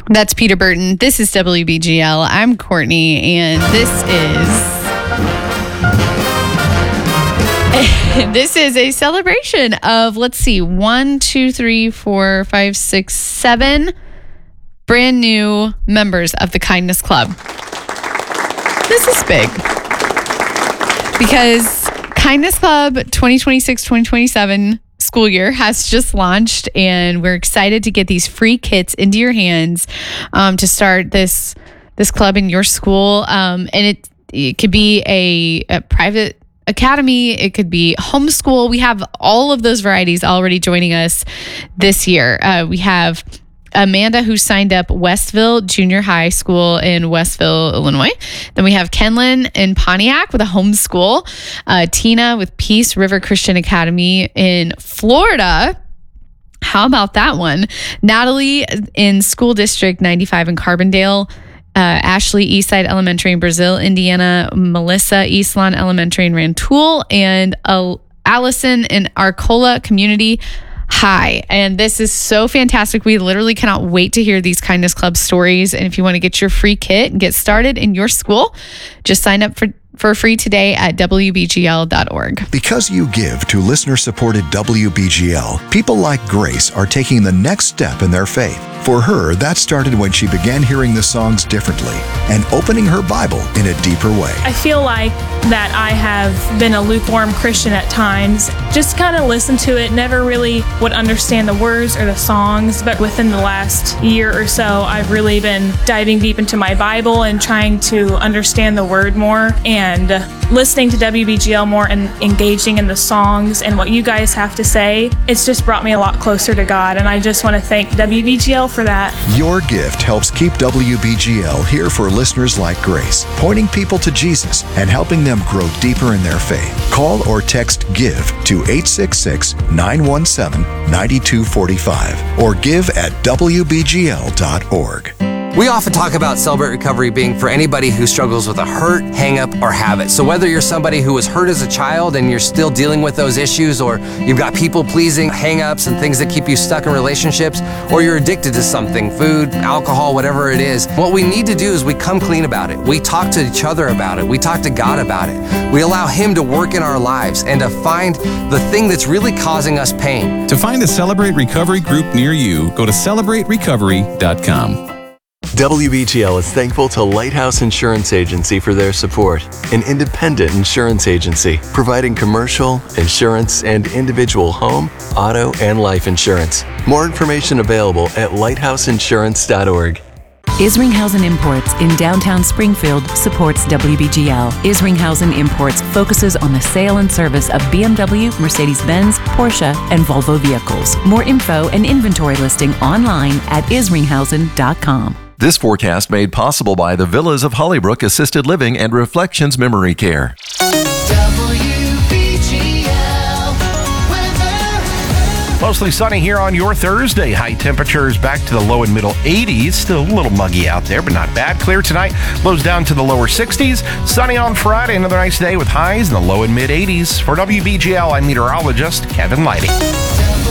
That's Peter Burton. This is WBGL. I'm Courtney, and this is a celebration of, 1, 2, 3, 4, 5, 6, 7 brand new members of the Kindness Club. This is big because Kindness Club 2026-2027 school year has just launched, and we're excited to get these free kits into your hands to start this club in your school. And it could be a private academy, it could be homeschool. We have all of those varieties already joining us this year. We have Amanda, who signed up Westville Junior High School in Westville, Illinois. Then we have Kenlyn in Pontiac with a homeschool. Tina with Peace River Christian Academy in Florida. How about that one? Natalie in School District 95 in Carbondale. Ashley Eastside Elementary in Brazil, Indiana. Melissa Eastlawn Elementary in Rantoul. And Allison in Arcola Community High. And this is so fantastic. We literally cannot wait to hear these Kindness Club stories. And if you want to get your free kit and get started in your school, just sign up for free today at WBGL.org. Because you give to listener-supported WBGL, people like Grace are taking the next step in their faith. For her, that started when she began hearing the songs differently and opening her Bible in a deeper way. I feel like that I have been a lukewarm Christian at times. Just kind of listened to it, never really would understand the words or the songs, but within the last year or so, I've really been diving deep into my Bible and trying to understand the Word more, and listening to WBGL more and engaging in the songs and what you guys have to say. It's just brought me a lot closer to God, and I just want to thank WBGL for that. Your gift helps keep WBGL here for listeners like Grace, pointing people to Jesus and helping them grow deeper in their faith. Call or text GIVE to 866-917-9245 or give at WBGL.org. We often talk about Celebrate Recovery being for anybody who struggles with a hurt, hang-up, or habit. So whether you're somebody who was hurt as a child and you're still dealing with those issues, or you've got people-pleasing hang-ups and things that keep you stuck in relationships, or you're addicted to something, food, alcohol, whatever it is, what we need to do is we come clean about it. We talk to each other about it. We talk to God about it. We allow Him to work in our lives and to find the thing that's really causing us pain. To find a Celebrate Recovery group near you, go to CelebrateRecovery.com. WBGL is thankful to Lighthouse Insurance Agency for their support, an independent insurance agency providing commercial, insurance, and individual home, auto, and life insurance. More information available at lighthouseinsurance.org. Isringhausen Imports in downtown Springfield supports WBGL. Isringhausen Imports focuses on the sale and service of BMW, Mercedes-Benz, Porsche, and Volvo vehicles. More info and inventory listing online at isringhausen.com. This forecast made possible by the Villas of Hollybrook Assisted Living and Reflections Memory Care. Mostly sunny here on your Thursday. High temperatures back to the low and middle 80s. Still a little muggy out there, but not bad. Clear tonight. Lows down to the lower 60s. Sunny on Friday. Another nice day with highs in the low and mid 80s. For WBGL, I'm meteorologist Kevin Lighty.